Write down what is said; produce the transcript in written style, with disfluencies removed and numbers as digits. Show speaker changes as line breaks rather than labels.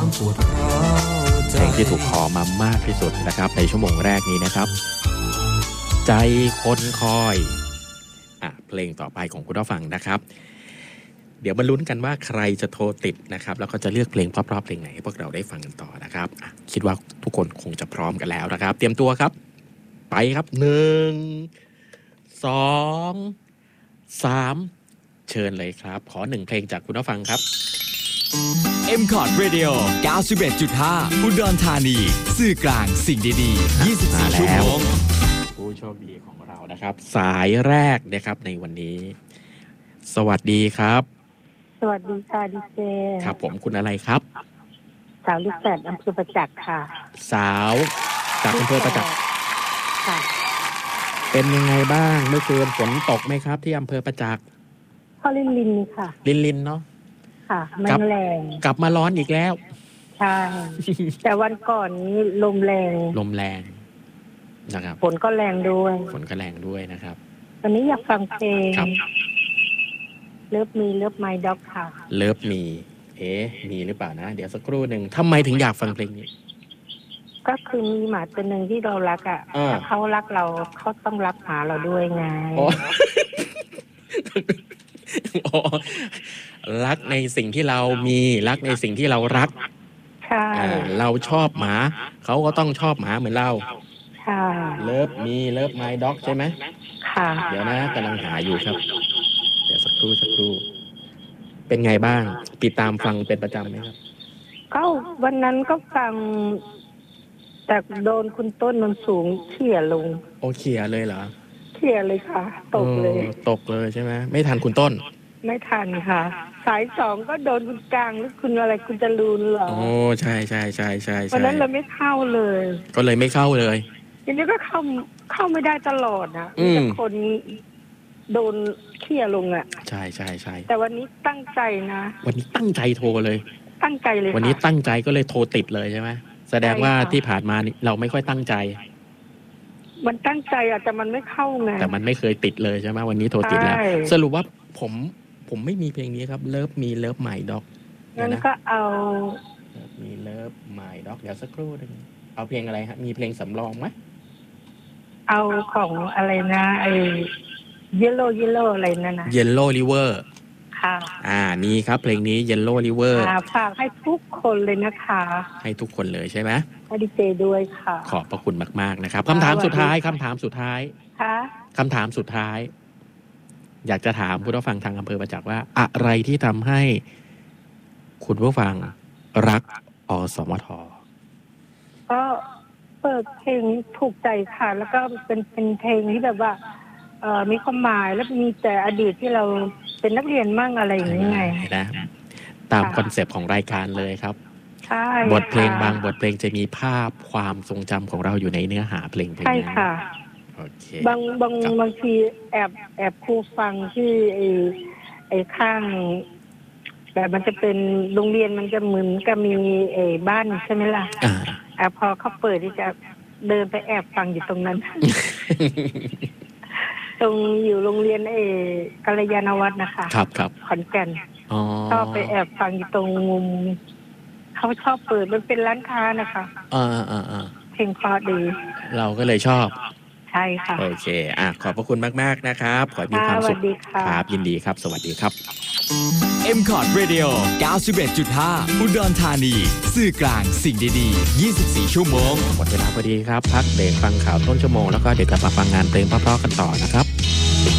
เพลงที่ถูกขอมามากที่สุดนะครับในชั่วโมงแรกนี้นะครับใจคนคอยเพลงต่อไปของคุณผู้ฟังนะครับเดี๋ยวมาลุ้นกันว่าใครจะโทรติดนะครับแล้วก็จะเลือกเพลงเพราะๆเพลงไหนให้พวกเราได้ฟังกันต่อนะครับคิดว่าทุกคนคงจะพร้อมกันแล้วนะครับเตรียมตัวครับไปครับ1 2 3เชิญเลยครับขอ1เพลงจากคุณผู้ฟังครับ
M-Cod Radio 91.5 อุดรธานีสื่อกลางสิ่งดีๆ24 ชั่วโมง
ผู้โชคดีของเรานะครับสายแรกนะครับในวันนี้สวัสดีครับ
สวัสดีค่ะดีเจ
ครับผมคุณอะไรครับ
สาวลูกแฝดอำเภอประจักษ์ค่ะ
สาวจากอำเภอประจักษ์
ค่ะ
เป็นยังไงบ้างเมื่อคืนฝนตกไหมครับที่อำเภอประจักษ์
ก็ลินค่ะ
ลินเนาะ
ค่ะไม่แรง
กลับมาร้อนอีกแล้ว
ใช่แต่วันก่อนนี้ลมแรง
นะครับ
ฝนก็แรงด้วย
นะครับ
วันนี้อยากฟังเพลงเลิฟมีเลิฟไมด็อกค่ะ
เลิฟมีมีหรือเปล่านะเดี๋ยวสักครู่หนึ่งทำไมถึงอยากฟังเพลงนี้
ก็คือมีหมาตัวหนึ่งที่เรารักถ้าเขารักเราเขาต้องรักหมาเราด้วยไง
รักในสิ่งที่เรามีรักในสิ่งที่เรารัก
ใช่
เราชอบหมาเขาก็ต้องชอบหมาเหมือนเรา
ใช่
เลิฟมีเลิฟไมด็อกใช่ไหม
ค่ะ
เดี๋ยวนะกำลังหาอยู่ครับเดี๋ยวสักครู่เป็นไงบ้างติดตามฟังเป็นประจำไหมครับ
ก็วันนั้นก็ฟังแต่โดนคุณต้นมันสูงเขี่ยลง
เขี่ยเลยเหรอ
เขี่ยเลยค่ะตก
เลยใช่ไหมไม่ทันคุณต้น
ไม่ทันค่ะสาย2ก็โดนคุณกลางหรือคุณอะไรคุณจรูนเหรอ
ใช่
วันนั้นเราไม่เข้าเลย
ก็เลยไม่เข้าเลย
ทีนี้ก็เข้าไม่ได้ตลอดนะมีแต่คนโดนเขี่ยลง
ใช่
แต่วันนี้ตั้งใจนะ
วันนี้ตั้งใจโทรเลย
ตั้งใจเลย
วันนี้ตั้งใจก็เลยโทรติดเลยใช่ไหมแสดงว่าที่ผ่านมาเราไม่ค่อยตั้งใจ
มันตั้งใจแต่มันไม่เข้าไง
แต่มันไม่เคยติดเลยใช่ไหมวันนี้โทรติดแล้วสรุปว่าผมไม่มีเพลงนี้ครับเลิฟมีเลิฟไมด็อก
งั้นก็เอา
มีเลิฟไมด็อกเดี๋ยวสักครู่นึงเอาเพลงอะไรฮะมีเพลงสำรองไหม
เอาของอะไรนะไอ้เยลโล่อะไรนั่นนะ
เยลโล่ริเวอร์
ค่ะ
มีครับเพลงนี้ Yellow River
ฝากให้ทุกคนเลยนะคะ
ให้ทุกคนเลยใช่ไหม
ให้ดีเจด้วยค่ะ
ขอบพระคุณมากๆนะครับคำถามสุดท้ายค่ะคำถามสุดท้ายอยากจะถามผู้รับฟังทางอำเภอประจักษ์ว่าอะไรที่ทำให้คุณผู้ฟังรักอสมท
ก็เปิดเพลงถูกใจค่ะแล้วก็เป็นเพลงที่แบบว่ามีความหมายและมีแต่อดีตที่เราเป็นนักเรียนมั่งอะไรอย่างนี้ไง
นะตามคอนเซปต์ของรายการเลยครับ
ใช่
บทเพลงบางบทเพลงจะมีภาพความทรงจำของเราอยู่ในเนื้อหาเพลง
ใช่ค่ะ
โอเค
บางทีแอบครูฟังที่ไอ้ข้างแต่มันจะเป็นโรงเรียนมันจะเหมือนกับมีบ้านใช่ไหมล่ะพอเขาเปิดที่จะเดินไปแอบฟังอยู่ตรงนั้น ตรงอยู่โรงเรียนกัลยาณวัฒน์นะคะ
ครับ
ขอนแก่นชอบไปแอบฟังอยู่ตรงมุมเขาชอบเปิดมันเป็นร้านค้านะคะเพลงเพราะดี
เราก็เลยชอบ
ใช่ค่ะ
โอเคขอบพระคุณมากๆนะครับขอมีความสุขครับยินดีครับสวัสดีครับ
M-Cod Radio 91.5 อุดรธานีสื่อกลางสิ่งดีๆ24 ชั่วโมง
หมดเวลาพอดีครับพักเบรกฟังข่าวต้นชั่วโมงแล้วก็เดี๋ยวกลับมาฟังงานเพลงเพราะๆกันต่อนะครับ